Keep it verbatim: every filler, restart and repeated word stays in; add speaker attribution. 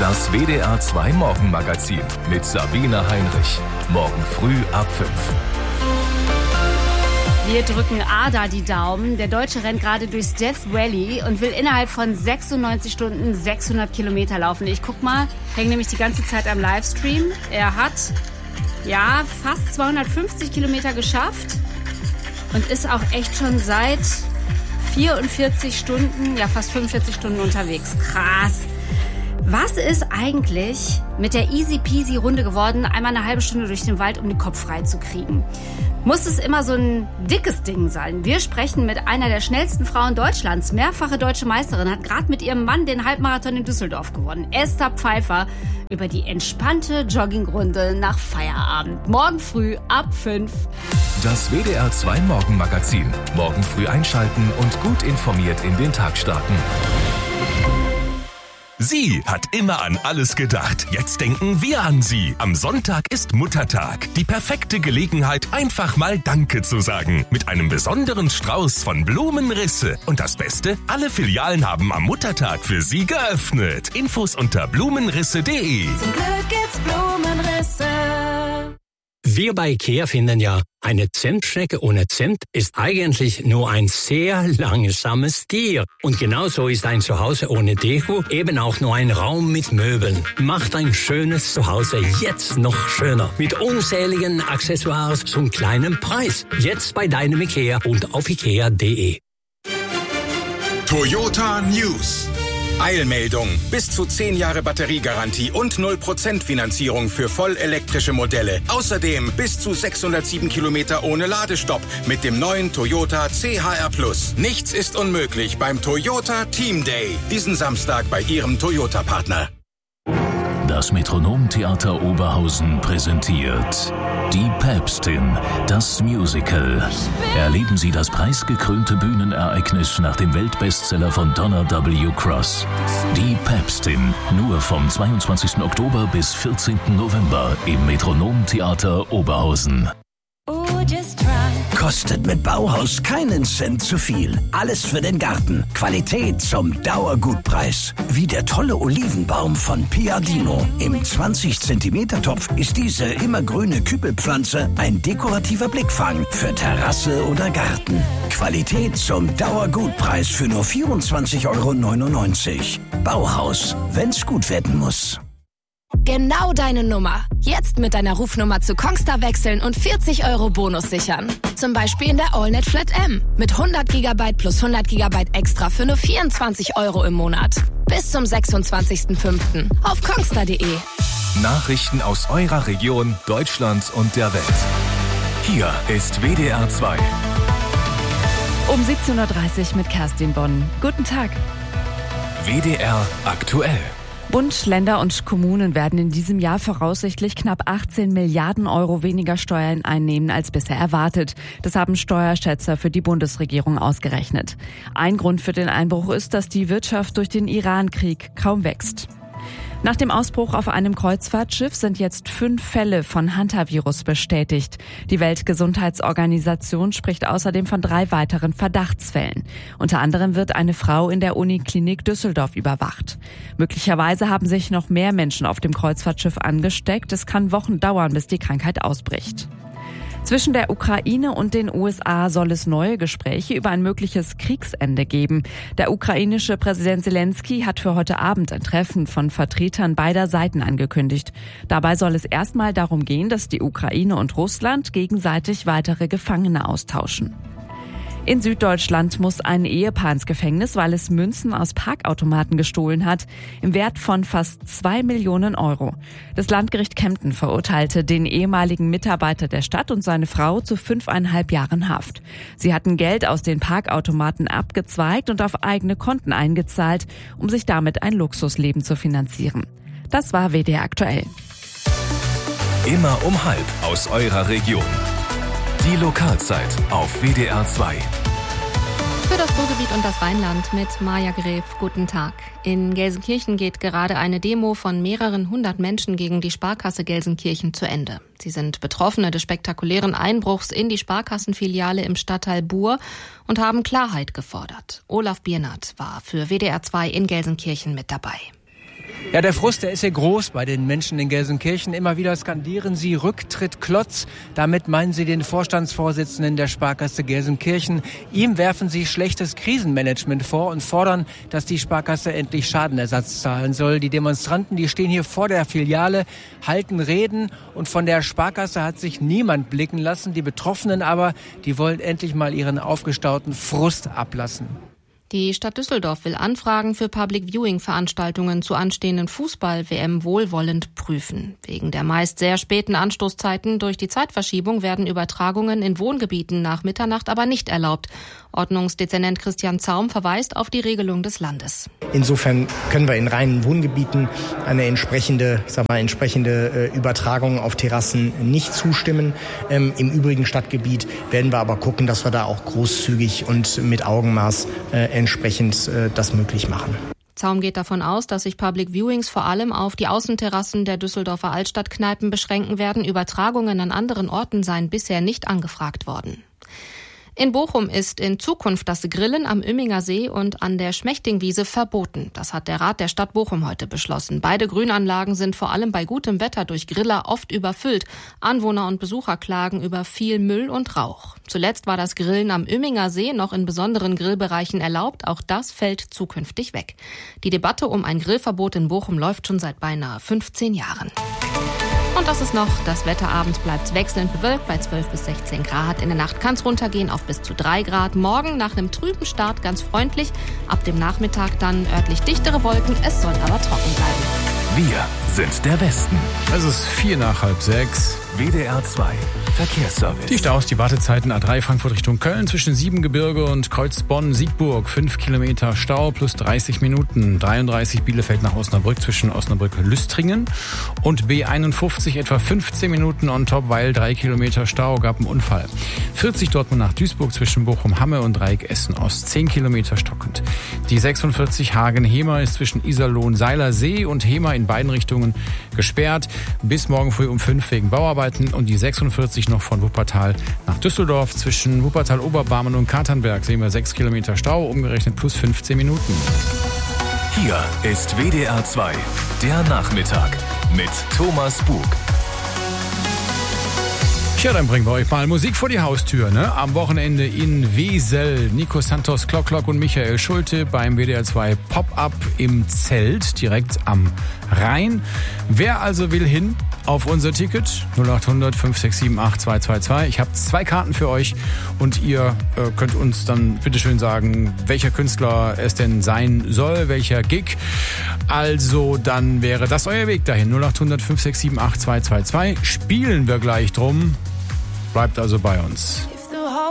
Speaker 1: Das W D R zwei Morgenmagazin mit Sabine Heinrich. Morgen früh ab fünf.
Speaker 2: Wir drücken Ada die Daumen. Der Deutsche rennt gerade durchs Death Valley und will innerhalb von sechsundneunzig Stunden sechshundert Kilometer laufen. Ich guck mal, hänge nämlich die ganze Zeit am Livestream. Er hat, ja, fast zweihundertfünfzig Kilometer geschafft und ist auch echt schon seit vierundvierzig Stunden, ja fast fünfundvierzig Stunden unterwegs. Krass. Was ist eigentlich mit der easy peasy Runde geworden, einmal eine halbe Stunde durch den Wald, um den Kopf frei zu kriegen? Muss es immer so ein dickes Ding sein? Wir sprechen mit einer der schnellsten Frauen Deutschlands, mehrfache deutsche Meisterin, hat gerade mit ihrem Mann den Halbmarathon in Düsseldorf gewonnen. Esther Pfeiffer über die entspannte Joggingrunde nach Feierabend. Morgen früh ab fünf.
Speaker 1: Das W D R zwei Morgenmagazin. Morgen früh einschalten und gut informiert in den Tag starten.
Speaker 3: Sie hat immer an alles gedacht. Jetzt denken wir an Sie. Am Sonntag ist Muttertag. Die perfekte Gelegenheit, einfach mal Danke zu sagen. Mit einem besonderen Strauß von Blumenrisse. Und das Beste, alle Filialen haben am Muttertag für Sie geöffnet. Infos unter blumenrisse punkt de.
Speaker 4: Zum Glück gibt's Blumenrisse.
Speaker 5: Wir bei IKEA finden ja, eine Zimtschnecke ohne Zimt ist eigentlich nur ein sehr langsames Tier. Und genauso ist ein Zuhause ohne Deko eben auch nur ein Raum mit Möbeln. Macht ein schönes Zuhause jetzt noch schöner. Mit unzähligen Accessoires zum kleinen Preis. Jetzt bei deinem IKEA und auf ikea punkt de.
Speaker 6: Toyota News. Eilmeldung. Bis zu zehn Jahre Batteriegarantie und null Prozent Finanzierung für vollelektrische Modelle. Außerdem bis zu sechshundertsieben Kilometer ohne Ladestopp mit dem neuen Toyota C H R Plus. Nichts ist unmöglich beim Toyota Team Day. Diesen Samstag bei Ihrem Toyota-Partner.
Speaker 1: Das Metronomtheater Oberhausen präsentiert Die Päpstin, das Musical. Erleben Sie das preisgekrönte Bühnenereignis nach dem Weltbestseller von Donna W. Cross. Die Päpstin, nur vom zweiundzwanzigsten Oktober bis vierzehnten November im Metronomtheater Oberhausen.
Speaker 7: Kostet mit Bauhaus keinen Cent zu viel. Alles für den Garten. Qualität zum Dauergutpreis. Wie der tolle Olivenbaum von Piadino. Im zwanzig Zentimeter Topf ist diese immergrüne Kübelpflanze ein dekorativer Blickfang für Terrasse oder Garten. Qualität zum Dauergutpreis für nur vierundzwanzig Euro neunundneunzig. Bauhaus, wenn's gut werden muss.
Speaker 8: Genau deine Nummer. Jetzt mit deiner Rufnummer zu Kongstar wechseln und vierzig Euro Bonus sichern. Zum Beispiel in der AllNet Flat M. Mit hundert Gigabyte plus hundert Gigabyte extra für nur vierundzwanzig Euro im Monat. Bis zum sechsundzwanzigsten fünften auf kongstar punkt de.
Speaker 1: Nachrichten aus eurer Region, Deutschland und der Welt. Hier ist W D R zwei.
Speaker 9: Um siebzehn Uhr dreißig mit Kerstin Bonn. Guten Tag.
Speaker 1: W D R aktuell.
Speaker 9: Bund, Länder und Kommunen werden in diesem Jahr voraussichtlich knapp achtzehn Milliarden Euro weniger Steuern einnehmen als bisher erwartet. Das haben Steuerschätzer für die Bundesregierung ausgerechnet. Ein Grund für den Einbruch ist, dass die Wirtschaft durch den Iran-Krieg kaum wächst. Nach dem Ausbruch auf einem Kreuzfahrtschiff sind jetzt fünf Fälle von Hantavirus bestätigt. Die Weltgesundheitsorganisation spricht außerdem von drei weiteren Verdachtsfällen. Unter anderem wird eine Frau in der Uniklinik Düsseldorf überwacht. Möglicherweise haben sich noch mehr Menschen auf dem Kreuzfahrtschiff angesteckt. Es kann Wochen dauern, bis die Krankheit ausbricht. Zwischen der Ukraine und den U S A soll es neue Gespräche über ein mögliches Kriegsende geben. Der ukrainische Präsident Zelensky hat für heute Abend ein Treffen von Vertretern beider Seiten angekündigt. Dabei soll es erstmal darum gehen, dass die Ukraine und Russland gegenseitig weitere Gefangene austauschen. In Süddeutschland muss ein Ehepaar ins Gefängnis, weil es Münzen aus Parkautomaten gestohlen hat, im Wert von fast zwei Millionen Euro. Das Landgericht Kempten verurteilte den ehemaligen Mitarbeiter der Stadt und seine Frau zu fünfeinhalb Jahren Haft. Sie hatten Geld aus den Parkautomaten abgezweigt und auf eigene Konten eingezahlt, um sich damit ein Luxusleben zu finanzieren. Das war W D R aktuell.
Speaker 1: Immer um halb aus eurer Region. Die Lokalzeit auf W D R zwei.
Speaker 10: Für das Ruhrgebiet und das Rheinland mit Maja Gref. Guten Tag. In Gelsenkirchen geht gerade eine Demo von mehreren hundert Menschen gegen die Sparkasse Gelsenkirchen zu Ende. Sie sind Betroffene des spektakulären Einbruchs in die Sparkassenfiliale im Stadtteil Buhr und haben Klarheit gefordert. Olaf Biernat war für W D R zwei in Gelsenkirchen mit dabei.
Speaker 11: Ja, der Frust, der ist sehr groß bei den Menschen in Gelsenkirchen. Immer wieder skandieren sie Rücktritt Klotz. Damit meinen sie den Vorstandsvorsitzenden der Sparkasse Gelsenkirchen. Ihm werfen sie schlechtes Krisenmanagement vor und fordern, dass die Sparkasse endlich Schadenersatz zahlen soll. Die Demonstranten, die stehen hier vor der Filiale, halten Reden und von der Sparkasse hat sich niemand blicken lassen. Die Betroffenen aber, die wollen endlich mal ihren aufgestauten Frust ablassen.
Speaker 10: Die Stadt Düsseldorf will Anfragen für Public-Viewing-Veranstaltungen zur anstehenden Fußball-W M wohlwollend prüfen. Wegen der meist sehr späten Anstoßzeiten durch die Zeitverschiebung werden Übertragungen in Wohngebieten nach Mitternacht aber nicht erlaubt. Ordnungsdezernent Christian Zaum verweist auf die Regelung des Landes.
Speaker 12: Insofern können wir in reinen Wohngebieten eine entsprechende, ich sag mal, entsprechende äh, Übertragung auf Terrassen nicht zustimmen. Ähm, Im übrigen Stadtgebiet werden wir aber gucken, dass wir da auch großzügig und mit Augenmaß äh, entsprechend äh, das möglich machen.
Speaker 10: Zaum geht davon aus, dass sich Public Viewings vor allem auf die Außenterrassen der Düsseldorfer Altstadtkneipen beschränken werden. Übertragungen an anderen Orten seien bisher nicht angefragt worden. In Bochum ist in Zukunft das Grillen am Oemminger See und an der Schmächtingwiese verboten. Das hat der Rat der Stadt Bochum heute beschlossen. Beide Grünanlagen sind vor allem bei gutem Wetter durch Griller oft überfüllt. Anwohner und Besucher klagen über viel Müll und Rauch. Zuletzt war das Grillen am Oemminger See noch in besonderen Grillbereichen erlaubt. Auch das fällt zukünftig weg. Die Debatte um ein Grillverbot in Bochum läuft schon seit beinahe fünfzehn Jahren. Und das ist noch, das Wetter abends bleibt wechselnd bewölkt bei zwölf bis sechzehn Grad. In der Nacht kann es runtergehen auf bis zu drei Grad. Morgen nach einem trüben Start ganz freundlich. Ab dem Nachmittag dann örtlich dichtere Wolken. Es soll aber trocken bleiben.
Speaker 1: Wir sind der Westen.
Speaker 13: Es ist vier nach halb sechs.
Speaker 1: W D R zwei Verkehrsservice.
Speaker 13: Die Staus, die Wartezeiten A drei Frankfurt Richtung Köln zwischen Siebengebirge und Kreuz Bonn-Siegburg. fünf Kilometer Stau plus dreißig Minuten. dreiunddreißig Bielefeld nach Osnabrück zwischen Osnabrück-Lüstringen. Und B einundfünfzig etwa fünfzehn Minuten on top, weil drei Kilometer Stau, gab einen Unfall. vierzig Dortmund nach Duisburg zwischen Bochum-Hamme und Dreieck Essen-Ost. zehn Kilometer stockend. Die sechsundvierzig Hagen-Hemer ist zwischen Iserlohn-Seilersee und Hemer in beiden Richtungen gesperrt. Bis morgen früh um fünf wegen Bauarbeiten. Und die sechsundvierzig noch von Wuppertal nach Düsseldorf. Zwischen Wuppertal-Oberbarmen und Katernberg sehen wir sechs Kilometer Stau, umgerechnet plus fünfzehn Minuten.
Speaker 1: Hier ist W D R zwei, der Nachmittag mit Thomas Bug.
Speaker 13: Ja, dann bringen wir euch mal Musik vor die Haustür, ne? Am Wochenende in Wesel. Nico Santos, Klock Klock und Michael Schulte beim W D R zwei Pop-Up im Zelt, direkt am Rhein. Wer also will hin auf unser Ticket? null acht hundert fünf sechs sieben acht zwei zwei zwei. Ich habe zwei Karten für euch und ihr äh, könnt uns dann bitteschön sagen, welcher Künstler es denn sein soll, welcher Gig. Also dann wäre das euer Weg dahin. null acht hundert fünf sechs sieben acht zwei zwei zwei. Spielen wir gleich drum. Bleibt also bei uns.